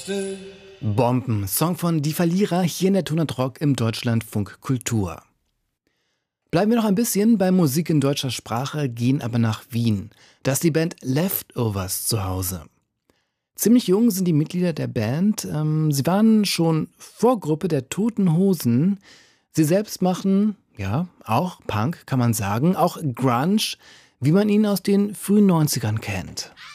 Bomben, Song von Die Verlierer hier in der 100 Rock im Deutschlandfunk Kultur. Bleiben wir noch ein bisschen bei Musik in deutscher Sprache, gehen aber nach Wien. Da ist die Band Leftovers zu Hause. Ziemlich jung sind die Mitglieder der Band. Sie waren schon Vorgruppe der Toten Hosen. Sie selbst machen, ja, auch Punk, kann man sagen, auch Grunge, wie man ihn aus den frühen 90ern kennt.